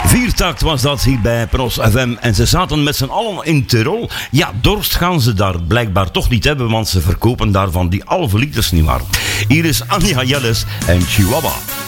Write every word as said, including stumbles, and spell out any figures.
Viertakt was dat hier bij Pros F M en ze zaten met z'n allen in Tirol. Ja, dorst gaan ze daar blijkbaar toch niet hebben, want ze verkopen daarvan die halve liters niet waar. Hier is Anja Jelles en Chihuahua.